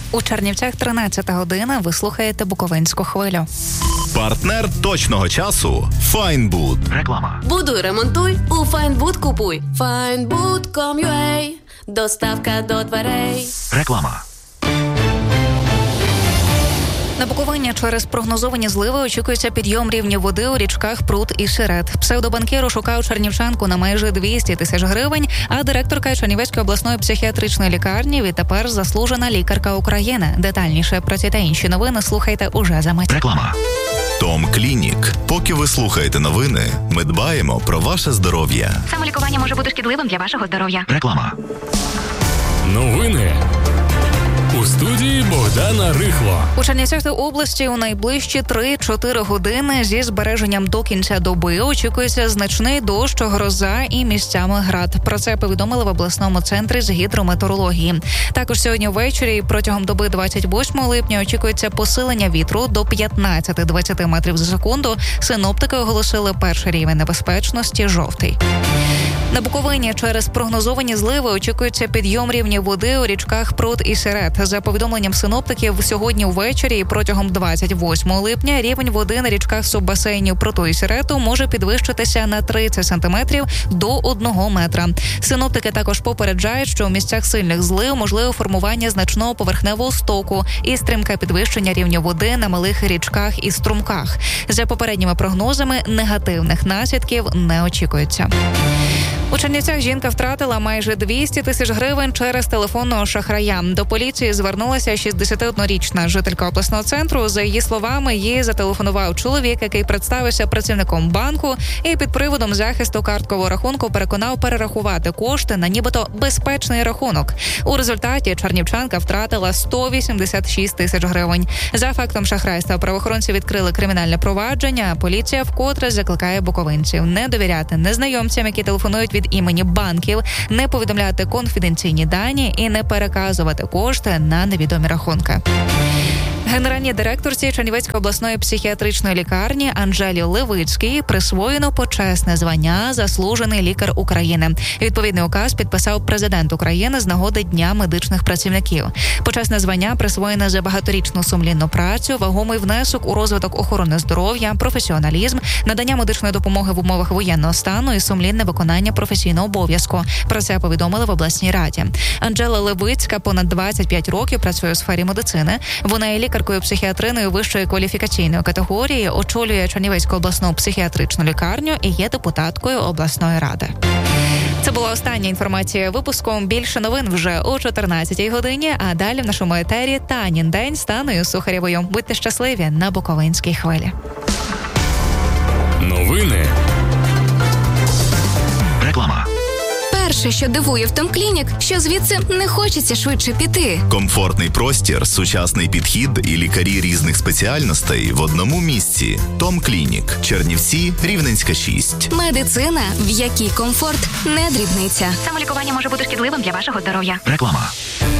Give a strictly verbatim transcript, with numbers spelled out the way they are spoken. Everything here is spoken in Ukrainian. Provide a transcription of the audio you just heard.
У Чернівцях тринадцята година, ви слухаєте Буковинську хвилю. Партнер точного часу – Файнбуд. Реклама. Будуй, ремонтуй, у Файнбуд купуй. файнбуд крапка ком крапка ю а. Доставка до дверей. Реклама. На Буковині через прогнозовані зливи очікується підйом рівня води у річках Прут і Сирет. Псевдобанкір ошукав чернівчанку на майже двісті тисяч гривень, а директорка Чернівецької обласної психіатричної лікарні відтепер заслужена лікарка України. Детальніше про ці та інші новини слухайте уже за мить. Реклама. Том Клінік. Поки ви слухаєте новини, ми дбаємо про ваше здоров'я. Самолікування може бути шкідливим для вашого здоров'я. Реклама. Новини. У студії Богдана Рихло. У Чернівцях та області у найближчі три-чотири години зі збереженням до кінця доби очікується значний дощ, гроза і місцями град. Про це повідомили в обласному центрі з гідрометеорології. Також сьогодні ввечері протягом доби двадцять восьмого липня очікується посилення вітру до п'ятнадцять-двадцять метрів за секунду. Синоптики оголосили перший рівень небезпечності – жовтий. На Буковині через прогнозовані зливи очікується підйом рівня води у річках Прут і Сирет. За повідомленням синоптиків, сьогодні ввечері і протягом двадцять восьмого липня рівень води на річках суббасейнів Пруту і Сирету може підвищитися на тридцять сантиметрів до одного метра. Синоптики також попереджають, що у місцях сильних злив можливе формування значного поверхневого стоку і стрімке підвищення рівня води на малих річках і струмках. За попередніми прогнозами, негативних наслідків не очікується. У Чернівцях жінка втратила майже двісті тисяч гривень через телефонного шахрая. До поліції звернулася шістдесятиоднорічна жителька обласного центру. За її словами, їй зателефонував чоловік, який представився працівником банку і під приводом захисту карткового рахунку переконав перерахувати кошти на нібито безпечний рахунок. У результаті чернівчанка втратила сто вісімдесят шість тисяч гривень. За фактом шахрайства правоохоронці відкрили кримінальне провадження. Поліція вкотре закликає буковинців не довіряти незнайомцям, які телефонують від імені банків, не повідомляти конфіденційні дані і не переказувати кошти на невідомі рахунки. Генеральній директорці Чернівецької обласної психіатричної лікарні Анжелі Левицькій присвоєно почесне звання «Заслужений лікар України». Відповідний указ підписав президент України з нагоди Дня медичних працівників. Почесне звання присвоєне за багаторічну сумлінну працю, вагомий внесок у розвиток охорони здоров'я, професіоналізм, надання медичної допомоги в умовах воєнного стану і сумлінне виконання професійного обов'язку. Про це повідомили в обласній раді. Анжела Левицька понад двадцять п'ять років працює у сфері медицини. Вона є лікар психіатриною вищої кваліфікаційної категорії, очолює Чернівецьку обласну психіатричну лікарню і є депутаткою обласної ради. Це була остання інформація випуску. Більше новин вже о чотирнадцятій годині, а далі в нашому етері Танін день з Таною Сухарєвою. Будьте щасливі на Буковинській хвилі. Новини. Реклама. Перше, що дивує в Том Клінік, що звідси не хочеться швидше піти. Комфортний простір, сучасний підхід і лікарі різних спеціальностей в одному місці. Том Клінік. Чернівці, Рівненська, шість. Медицина, в якій комфорт не дрібниця. Самолікування може бути шкідливим для вашого здоров'я. Реклама.